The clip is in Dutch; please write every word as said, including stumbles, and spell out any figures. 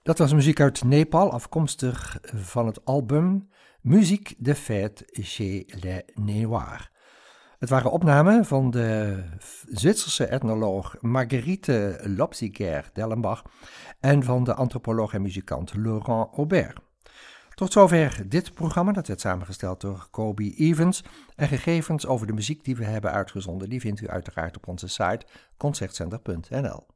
Dat was muziek uit Nepal, afkomstig van het album Musique de Fête chez les Néoirs. Het waren opnamen van de Zwitserse etnoloog Marguerite Lopsiger-Dellenbach en van de antropoloog en muzikant Laurent Aubert. Tot zover dit programma, dat werd samengesteld door Kobe Evans. En gegevens over de muziek die we hebben uitgezonden, die vindt u uiteraard op onze site concertcenter punt n l.